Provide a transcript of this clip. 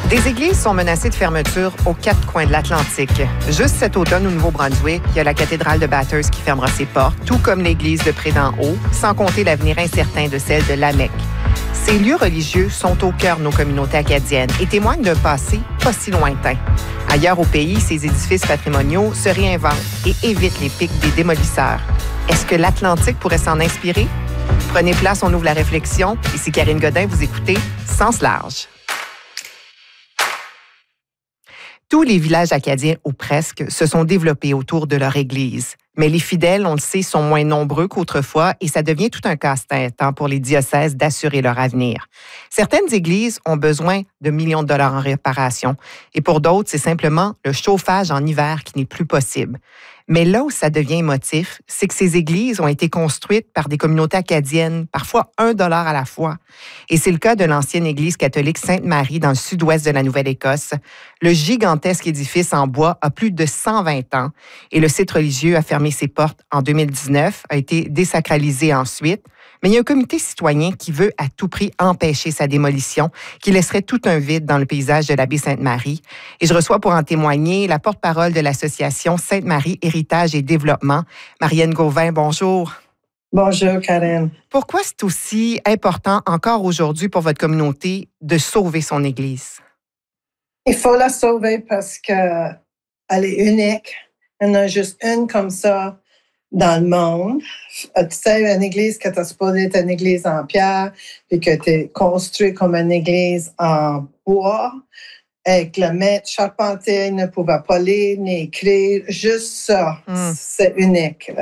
Des églises sont menacées de fermeture aux quatre coins de l'Atlantique. Juste cet automne au Nouveau-Brunswick, il y a la cathédrale de Bathurst qui fermera ses portes, tout comme l'église de Près-d'en-Haut, sans compter l'avenir incertain de celle de Lamec. Ces lieux religieux sont au cœur de nos communautés acadiennes et témoignent d'un passé pas si lointain. Ailleurs au pays, ces édifices patrimoniaux se réinventent et évitent les pics des démolisseurs. Est-ce que l'Atlantique pourrait s'en inspirer? Prenez place, on ouvre la réflexion. Ici Karine Godin, vous écoutez Sens large. Tous les villages acadiens, ou presque, se sont développés autour de leur église. Mais les fidèles, on le sait, sont moins nombreux qu'autrefois et ça devient tout un casse-tête pour les diocèses d'assurer leur avenir. Certaines églises ont besoin de millions de dollars en réparation et pour d'autres, c'est simplement le chauffage en hiver qui n'est plus possible. Mais là où ça devient émotif, c'est que ces églises ont été construites par des communautés acadiennes, parfois $1 à la fois. Et c'est le cas de l'ancienne église catholique Sainte-Marie dans le sud-ouest de la Nouvelle-Écosse. Le gigantesque édifice en bois a plus de 120 ans et le site religieux a fermé ses portes en 2019, a été désacralisé ensuite. Mais il y a un comité citoyen qui veut à tout prix empêcher sa démolition, qui laisserait tout un vide dans le paysage de l'abbaye Sainte-Marie. Et je reçois pour en témoigner la porte-parole de l'association Sainte-Marie Héritage et Développement, Marianne Gauvin. Bonjour. Bonjour, Karine. Pourquoi c'est aussi important encore aujourd'hui pour votre communauté de sauver son église? Il faut la sauver parce qu'elle est unique. Il y en a juste une comme ça dans le monde. Tu sais, une église qui était supposée être une église en pierre, puis qui a été construite comme une église en bois, et que le maître charpentier ne pouvait pas lire ni écrire. Juste ça, c'est unique.